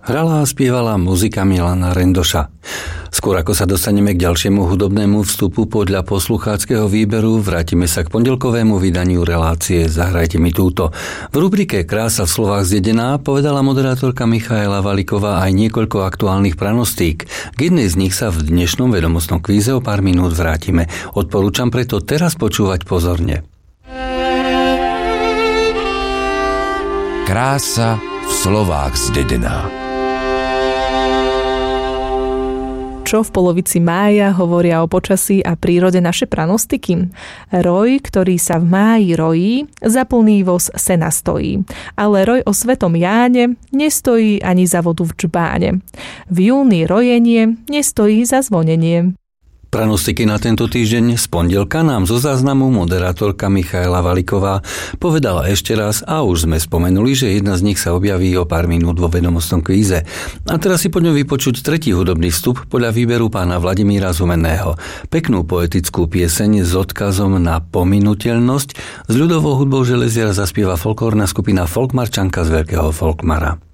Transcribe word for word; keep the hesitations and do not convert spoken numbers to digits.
Hrala a spievala muzika Milana Rendoša. Skôr ako sa dostaneme k ďalšiemu hudobnému vstupu podľa poslucháckeho výberu, vrátime sa k pondelkovému vydaniu relácie Zahrajte mi túto. V rubrike Krása v slovách z Dedená povedala moderátorka Michaela Valiková aj niekoľko aktuálnych pranostík. K jednej z nich sa v dnešnom vedomostnom kvíze o pár minút vrátime. Odporúčam preto teraz počúvať pozorne. Krása v slovách z Dedená. Čo v polovici mája hovoria o počasí a prírode naše pranostiky? Roj, ktorý sa v máji rojí, za plný voz sena stojí. Ale roj o svetom Jáne nestojí ani za vodu v džbáne. V júni rojenie nestojí za zvonenie. Pranostiky na tento týždeň z pondelka nám zo záznamu moderátorka Michaela Valiková povedala ešte raz a už sme spomenuli, že jedna z nich sa objaví o pár minút vo vedomostnom kvíze. A teraz si poďme vypočuť tretí hudobný vstup podľa výberu pána Vladimíra Zumenného. Peknú poetickú pieseň s odkazom na pominuteľnosť s ľudovou hudbou železiara zaspieva folklórna skupina Folkmarčanka z Veľkého Folkmara.